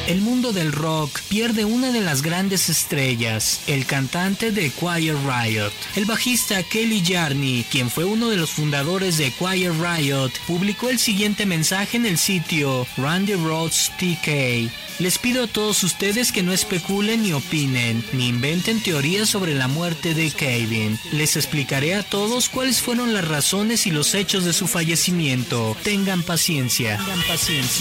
El mundo del rock pierde una de las grandes estrellas, el cantante de Quiet Riot. El bajista Kelly Jarney, quien fue uno de los fundadores de Quiet Riot, publicó el siguiente mensaje en el sitio Randy Rhoads TK. Les pido a todos ustedes que no especulen ni opinen, ni inventen teorías sobre la muerte de Kevin. Les explicaré a todos cuáles fueron las razones y los hechos de su fallecimiento. Tengan paciencia.